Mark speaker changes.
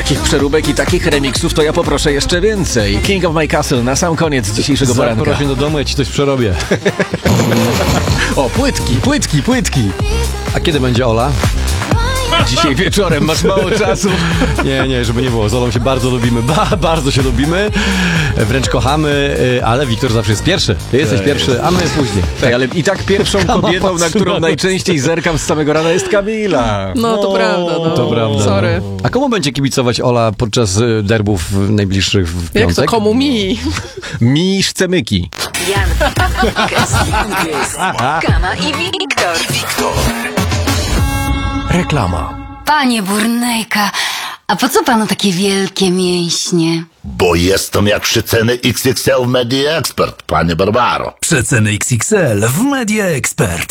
Speaker 1: Takich przeróbek i takich remixów to ja poproszę jeszcze więcej. King of My Castle na sam koniec dzisiejszego poranka.
Speaker 2: Zaproś mnie do domu, ja ci coś przerobię.
Speaker 1: O, płytki.
Speaker 2: A kiedy będzie Ola?
Speaker 1: Dzisiaj wieczorem, masz mało czasu.
Speaker 2: Nie, żeby nie było. Z Olą się bardzo lubimy, bardzo się lubimy, wręcz kochamy, ale Wiktor zawsze jest pierwszy. Ty jesteś pierwszy, a my później.
Speaker 1: Tak, ale i tak pierwszą kobietą, na którą najczęściej zerkam z samego rana, jest Kamila.
Speaker 3: No to prawda, no.
Speaker 2: To prawda.
Speaker 3: Sorry.
Speaker 2: A komu będzie kibicować Ola podczas derbów najbliższych w
Speaker 3: Jak
Speaker 2: piątek?
Speaker 3: to komu mi?
Speaker 1: Miszce myki.
Speaker 4: Jan, Kama i Wiktor.
Speaker 1: Reklama.
Speaker 5: Panie Burnejka, a po co panu takie wielkie mięśnie?
Speaker 6: Bo jestem jak przeceny XXL w Media Expert, panie Barbaro.
Speaker 7: Przeceny XXL w Media Expert.